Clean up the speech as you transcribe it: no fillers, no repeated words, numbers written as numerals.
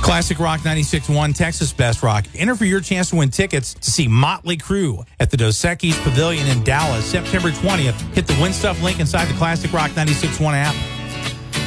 Classic Rock 96.1, Texas Best Rock. Enter for your chance to win tickets to see Motley Crue at the Dos Equis Pavilion in Dallas, September 20th. Hit the Win Stuff link inside the Classic Rock 96.1 app